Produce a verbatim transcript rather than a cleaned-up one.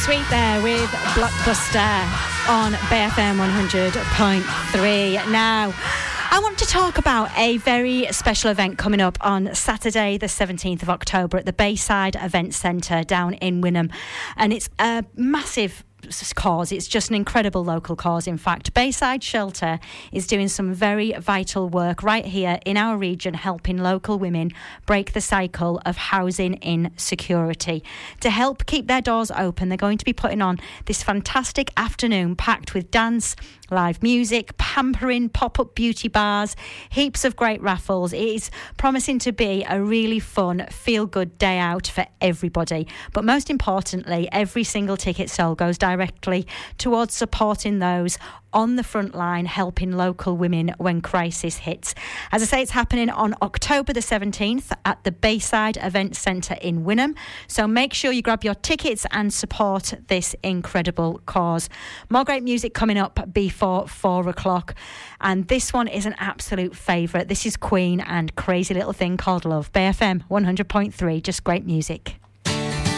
Sweet there with Blockbuster on B F M one hundred point three. Now, I want to talk about a very special event coming up on Saturday the seventeenth of October at the Bayside Event Centre down in Wynnum. And it's a massive cause. It's just an incredible local cause. In fact, Bayside Shelter is doing some very vital work right here in our region, helping local women break the cycle of housing insecurity. To help keep their doors open, they're going to be putting on this fantastic afternoon packed with dance, live music, pampering, pop-up beauty bars, heaps of great raffles. It is promising to be a really fun, feel-good day out for everybody. But most importantly, every single ticket sold goes directly towards supporting those on the front line, helping local women when crisis hits. As I say, it's happening on October the seventeenth at the Bayside Event Centre in Wynnum. So make sure you grab your tickets and support this incredible cause. More great music coming up before four o'clock. And this one is an absolute favourite. This is Queen and Crazy Little Thing Called Love. B F M one hundred point three, just great music.